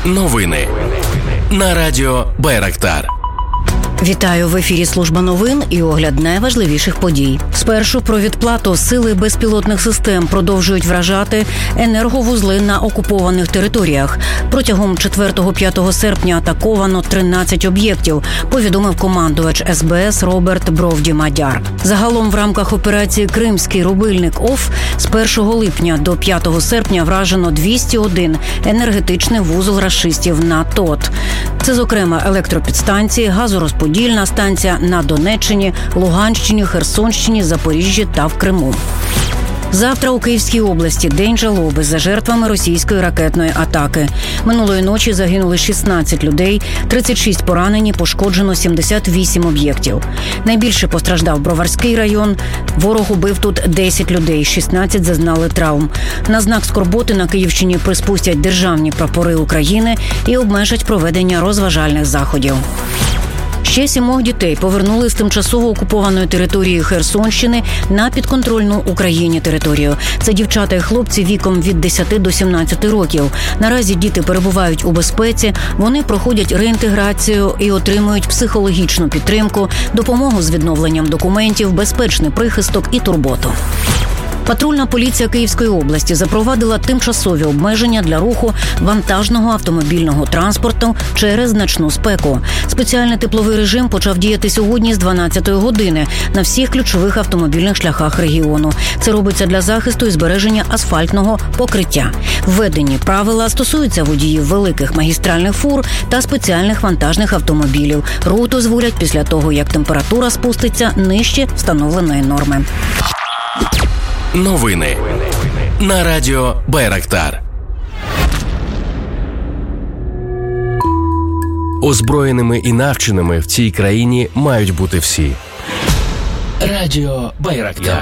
Новини на радіо Байрактар. Вітаю, в ефірі служба новин і огляд найважливіших подій. Спершу про відплату. Сили безпілотних систем продовжують вражати енерговузли на окупованих територіях. Протягом 4-5 серпня атаковано 13 об'єктів, повідомив командувач СБС Роберт Бровді-Мадяр. Загалом в рамках операції «Кримський рубильник ОФ» з 1 липня до 5 серпня вражено 201 енергетичний вузол рашистів на ТОТ. Це, зокрема, електропідстанції, газорозподільна станція на Донеччині, Луганщині, Херсонщині, Запоріжжі та в Криму. Завтра у Київській області день жалоби за жертвами російської ракетної атаки. Минулої ночі загинули 16 людей, 36 поранені, пошкоджено 78 об'єктів. Найбільше постраждав Броварський район. Ворог убив тут 10 людей, 16 зазнали травм. На знак скорботи на Київщині приспустять державні прапори України і обмежать проведення розважальних заходів. Ще 7 дітей повернули з тимчасово окупованої території Херсонщини на підконтрольну Україні територію. Це дівчата і хлопці віком від 10 до 17 років. Наразі діти перебувають у безпеці, вони проходять реінтеграцію і отримують психологічну підтримку, допомогу з відновленням документів, безпечний прихисток і турботу. Патрульна поліція Київської області запровадила тимчасові обмеження для руху вантажного автомобільного транспорту через значну спеку. Спеціальний тепловий режим почав діяти сьогодні з 12-ї години на всіх ключових автомобільних шляхах регіону. Це робиться для захисту і збереження асфальтного покриття. Введені правила стосуються водіїв великих магістральних фур та спеціальних вантажних автомобілів. Рух дозволять після того, як температура спуститься нижче встановленої норми. Новини на радіо Байрактар. Озброєними і навченими в цій країні мають бути всі. Радіо Байрактар.